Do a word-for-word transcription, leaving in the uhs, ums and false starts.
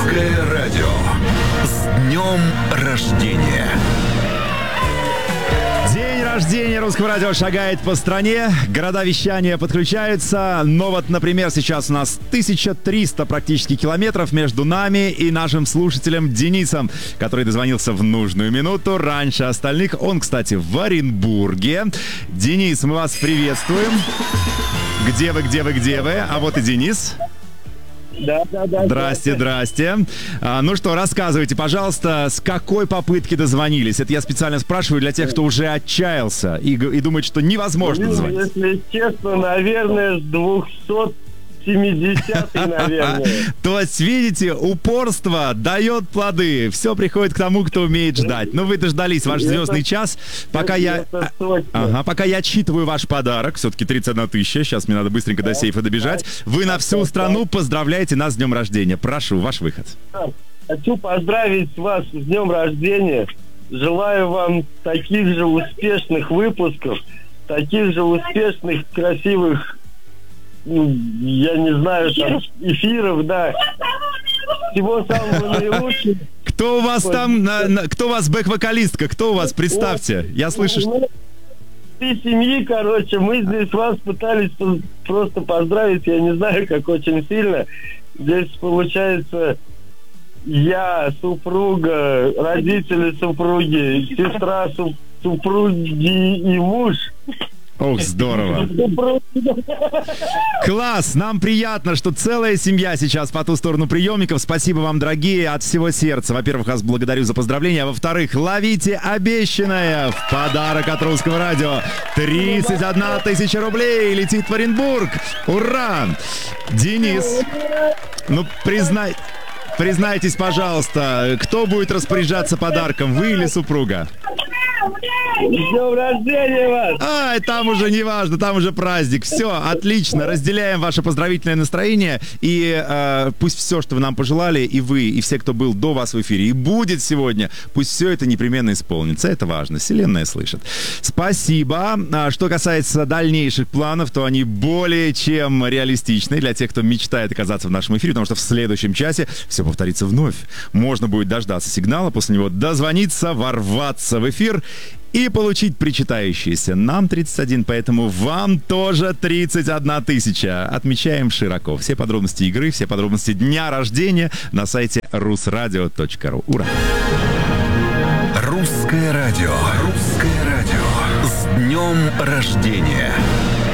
Русское радио. С днем рождения! День рождения Русского радио шагает по стране, города вещания подключаются, но вот, например, сейчас у нас тысяча триста практически километров между нами и нашим слушателем Денисом, который дозвонился в нужную минуту раньше остальных. Он, кстати, в Оренбурге. Денис, мы вас приветствуем. Где вы, где вы, где вы? А вот и Денис. Да, да, да. Здрасте, здрасте. А, ну что, рассказывайте, пожалуйста, с какой попытки дозвонились? Это я специально спрашиваю для тех, кто уже отчаялся и, и думает, что невозможно ну, дозвониться. Если честно, наверное, с двухсот семидесятой, наверное. То есть, видите, упорство дает плоды. Все приходит к тому, кто умеет ждать. Ну, вы дождались ваш звездный час. Пока я... Ага, пока я отсчитываю ваш подарок, все-таки тридцать одна тысяча, сейчас мне надо быстренько до сейфа добежать. Вы на всю страну поздравляете нас с днем рождения. Прошу, ваш выход. Хочу поздравить вас с днем рождения. Желаю вам таких же успешных выпусков, таких же успешных, красивых, ну, я не знаю, там, эфиров, да. Всего самого наилучшего. Кто у вас там, на, на, кто у вас бэк-вокалистка? Кто у вас? Представьте. Я слышу, что... Три семьи, короче, мы здесь вас пытались просто поздравить, я не знаю, как очень сильно. Здесь получается я, супруга, родители супруги, сестра супруги и муж. Ох, здорово. Класс, нам приятно, что целая семья сейчас по ту сторону приемников. Спасибо вам, дорогие, от всего сердца. Во-первых, вас благодарю за поздравления, а во-вторых, ловите обещанное в подарок от Русского радио. тридцать одна тысяча рублей летит в Оренбург. Ура! Денис, ну признай... признайтесь, пожалуйста, кто будет распоряжаться подарком, вы или супруга? С днем рождения вас! Ай, там уже не важно, там уже праздник. Все, отлично, разделяем ваше поздравительное настроение. И э, пусть все, что вы нам пожелали, и вы, и все, кто был до вас в эфире, и будет сегодня, пусть все это непременно исполнится. Это важно, Вселенная слышит. Спасибо. А что касается дальнейших планов, то они более чем реалистичны для тех, кто мечтает оказаться в нашем эфире, потому что в следующем часе все повторится вновь. Можно будет дождаться сигнала, после него дозвониться, ворваться в эфир и получить причитающиеся. Нам тридцать один, поэтому вам тоже тридцать одна тысяча. Отмечаем широко. Все подробности игры, все подробности дня рождения на сайте русрадио точка ру. Ура! Русское радио. Русское радио. С днем рождения!